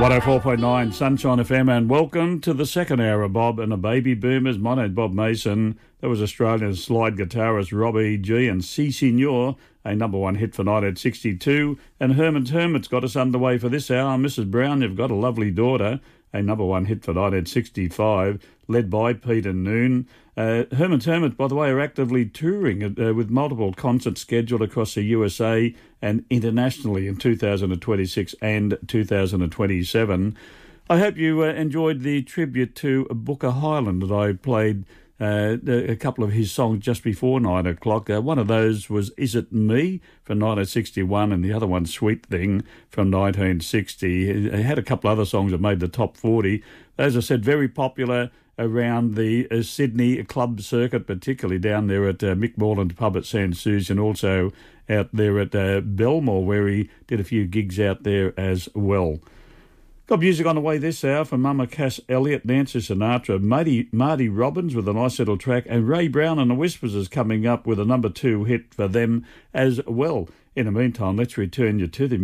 104.9 Sunshine FM, and welcome to the second hour of Bob and the Baby Boomers. My name's Bob Mason. That was Australian slide guitarist Robbie G and C Signor, a number one hit for 1962. And Herman's Hermits got us underway for this hour. Mrs. Brown, You've Got a Lovely Daughter, a number one hit for 1965, led by Peter Noon. Herman's Hermits, by the way, are actively touring with multiple concerts scheduled across the USA and internationally in 2026 and 2027. I hope you enjoyed the tribute to Booker Hyland that I played a couple of his songs just before 9 o'clock. One of those was Is It Me from 1961 and the other one Sweet Thing from 1960. He had a couple other songs that made the top 40. As I said, very popular around the Sydney club circuit, particularly down there at Mick Moreland's pub at San Susan, also out there at Belmore, where he did a few gigs out there as well. Got music on the way this hour from Mama Cass Elliott, Nancy Sinatra, Marty Robbins with a nice little track, and Ray Brown and the Whispers is coming up with a number 2 hit for them as well. In the meantime, let's return you to the